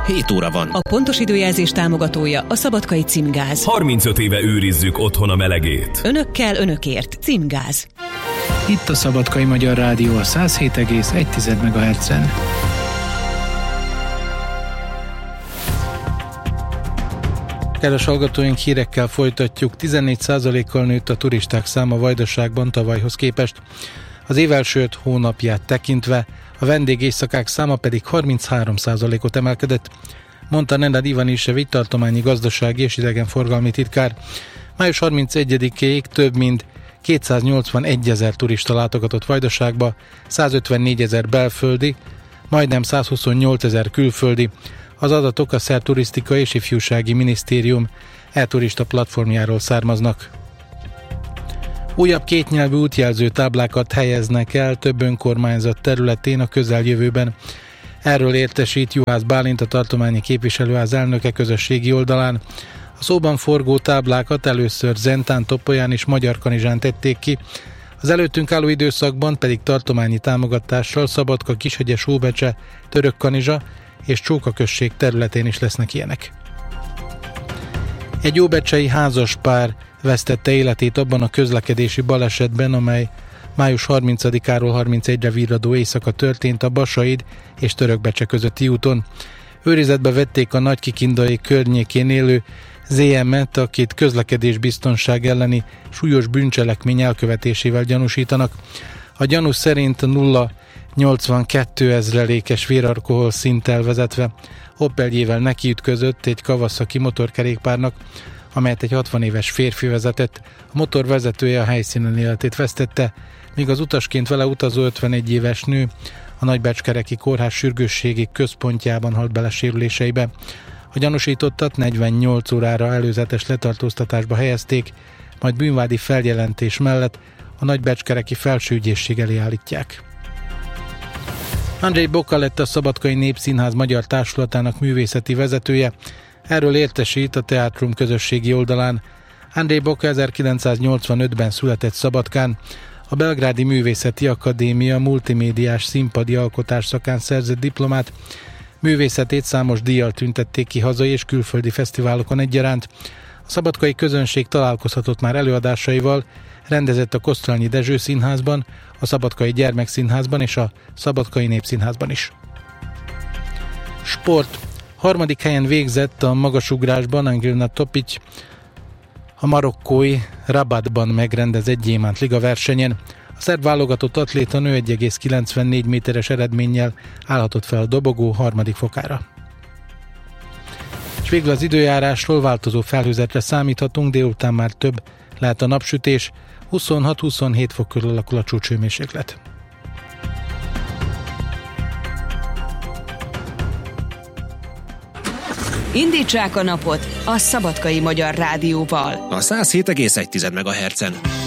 7 óra van. A pontos időjelzés támogatója a Szabadkai Címgáz. 35 éve őrizzük otthon a melegét. Önökkel, önökért. Címgáz. Itt a Szabadkai Magyar Rádió a 107,1 MHz-en. Kedves hallgatóink, hírekkel folytatjuk. 14%-kal nőtt a turisták száma Vajdaságban tavalyhoz képest. Az év első 5 hónapját tekintve a vendégészakák száma pedig 33%-ot emelkedett, mondta Nenad Ivanisevics tartományi gazdasági és idegenforgalmi titkár. Május 31-ig több mint 281 000 turista látogatott Vajdaságba, 154 000 belföldi, majdnem 128 000 külföldi. Az adatok a Szerb Turisztika és Ifjúsági Minisztérium e-turista platformjáról származnak. Újabb kétnyelvű útjelző táblákat helyeznek el több önkormányzat területén a közeljövőben. Erről értesít Juhász Bálint, a tartományi képviselőház elnöke közösségi oldalán. A szóban forgó táblákat először Zentán, Topolyán és Magyarkanizsán tették ki, az előttünk álló időszakban pedig tartományi támogatással Szabadka, Kishegyes, Óbecse, Törökkanizsa és Csóka község területén is lesznek ilyenek. Egy óbecsei házaspár vesztette életét abban a közlekedési balesetben, amely május 30-áról 31-re virradó éjszaka történt a Basaid és Törökbecse közötti úton. Őrizetbe vették a Nagykikindai környékén élő ZM-et, akit közlekedésbiztonság elleni súlyos bűncselekmény elkövetésével gyanúsítanak. A gyanú szerint 0,82 ezrelékes véralkohol szinttel vezetve Opeljével nekiütközött egy Kawasaki motorkerékpárnak, amelyet egy 60 éves férfi vezetett. A motor vezetője a helyszínen életét vesztette, míg az utasként vele utazó 51 éves nő a Nagybecskereki Kórház sürgősségi központjában halt bele sérüléseibe. A gyanúsítottat 48 órára előzetes letartóztatásba helyezték, majd bűnvádi feljelentés mellett a Nagybecskereki Felsőügyészség elé állítják. Andrei Boka lett a Szabadkai Népszínház Magyar Társulatának művészeti vezetője. Erről értesít a Teátrum közösségi oldalán. Andrei Boka 1985-ben született Szabadkán. A Belgrádi Művészeti Akadémia multimédiás színpadi alkotás szakán szerzett diplomát. Művészetét számos díjjal tüntették ki hazai és külföldi fesztiválokon egyaránt. A szabadkai közönség találkozhatott már előadásaival, rendezett a Kosztolányi Dezső Színházban, a Szabadkai Gyermekszínházban és a Szabadkai Népszínházban is. Sport. Harmadik helyen végzett a magasugrásban Angelina Topic, a marokkói Rabatban megrendezett Gyémánt Liga versenyen. A szerb válogatott atlétanő 1,94 méteres eredménnyel állhatott fel a dobogó harmadik fokára. És végül az időjárásról: változó felhőzetre számíthatunk, délután már több lehet a napsütés, 26-27 fok körül alakul a csúcshőmérséklet. Indítsák a napot a Szabadkai Magyar Rádióval. A 107,1 MHz-en.